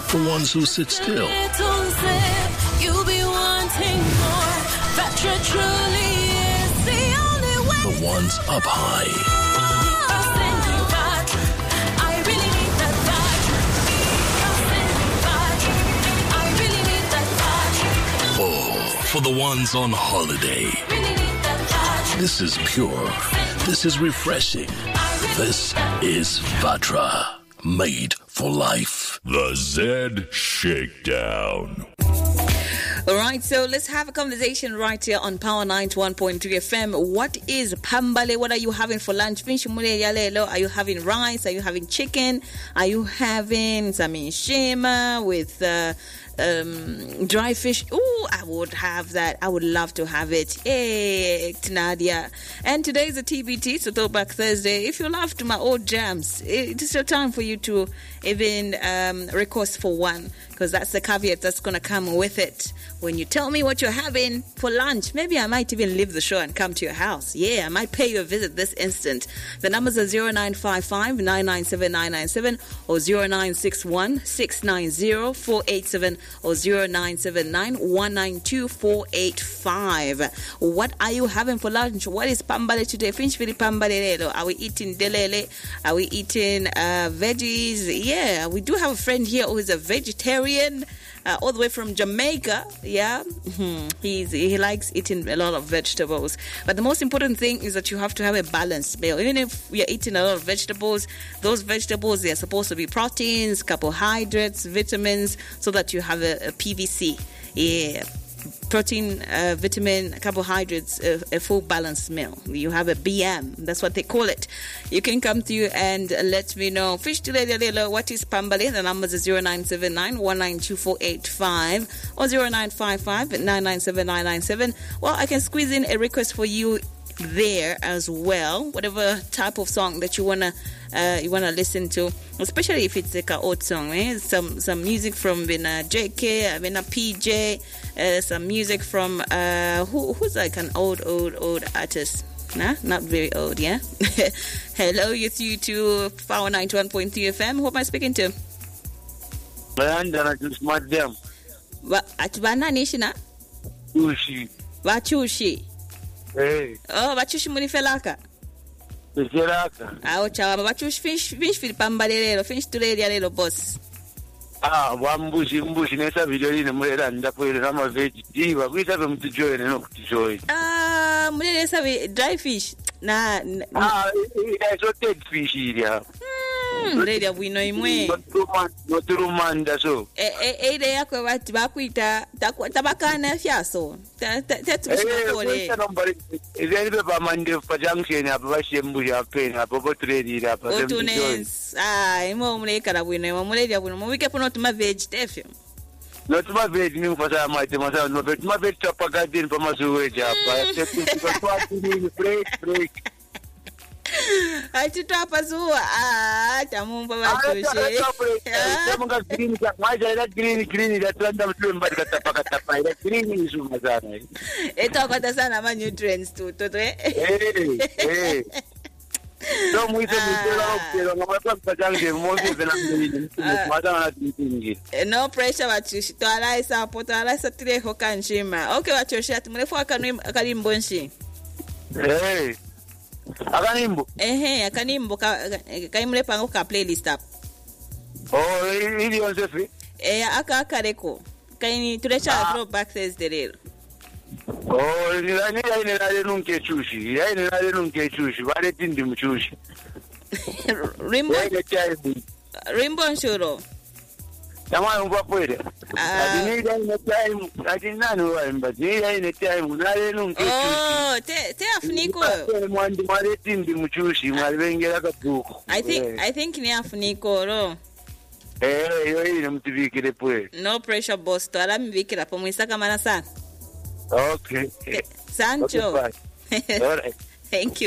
The ones who sit still. You'll be wanting more. Vatra truly is the only way. The ones up high. I really need that Vatra. I really need that Vatra. Oh, for the ones on holiday. Really need that Vatra. This is pure. This is refreshing. This is Vatra. Made for life. The Z Shakedown. All right, so let's have a conversation right here on Power 91.3 FM. What is pambale? What are you having for lunch? Are you having rice? Are you having chicken? Are you having some shema with dry fish? Oh, I would have that. I would love to have it. Hey, Nadia. And today is a TBT, so Throwback Thursday. If you loved my old jams, it is your time for you to even request for one, because that's the caveat that's going to come with it. When you tell me what you're having for lunch, maybe I might even leave the show and come to your house. Yeah, I might pay you a visit this instant. The numbers are 0955 997 997 or 0961 690 487 or 0979 192 485. What are you having for lunch? What is pambale today? Finch fili pambale lelo. Are we eating delele? Are we eating veggies? Yeah, we do have a friend here who is a vegetarian. All the way from Jamaica, yeah. He likes eating a lot of vegetables. But the most important thing is that you have to have a balanced meal. Even if you're eating a lot of vegetables, those vegetables, they're supposed to be proteins, carbohydrates, vitamins, so that you have a PVC. Yeah. Protein, vitamin, carbohydrates, a full balanced meal. You have a BM, that's what they call it. You can come through and let me know. Fish to Lelo, what is pambale? The numbers are 0979 192 or 0955 997 997. Well, I can squeeze in a request for you there as well, whatever type of song that you wanna listen to, especially if it's like an old song, some music from JK, PJ, some music from who's like an old artist. Nah, not very old, yeah. Hello, you to Power 91.3 FM. Who am I speaking to? Madam. Atubana nishina? Chushi. Vachushi. Hey. Oh, vachushi murifelaka. Felaka. Ah, chawa, vachushi fish fil pambalero, fish tuleria lelo boss. Mbushi nesa video ine mulera ndakwere kama vegetable kuita vemutijoy nokutijoy. Mulera sabe dry fish na it's roasted fish iria. Mulera bwino imwe. Noturumanda so. Ide yako bati bakuita tabakana fyaso. Tatubishikole. Ile baba mande pa junction apa bashembushi apena apo botredi apa. Otunes. Imo muleka bwino mulera bwino mubike pono tuma vegetable. No tuma veg ni mfasa mate masa no veg tuma veg chapa garden pa masuwe japa. Fresh. Achitapa zuwa tamumba vachushi. Tamunga green maja ila green da tanda mtumba katapa ila green izuma sana. Etokota sana ma nutrients tu toto eh. No muito pero no va a pasar que mozo de la mata na no pressure vachushi. To alaisa poto alaisa tireho kanjima. Okay vachushi atumlefu akalimbo nshi. Eh. Akanimbo. Akanimbo kaimule pango ka playlist up. Oh, ili onse free. Aka reko. Kaini tulecha Throwback Thursday lero. Oh, ine nale nunke chushi. Vale tindi mchushi. Rimbo nshuro. Tama umba pwede. Adinani wamba. Ine time nale nunke chushi. Oh, te afuniko. Mwandi mwale tindi mchushi. Mwale bengela kabuko. I think ni afuniko ro. Yo ine mtivikile pwe. No pressure boss. To ala mvikila po mwisaka mana sana. Okay. Sancho. Okay, all right. Thank you.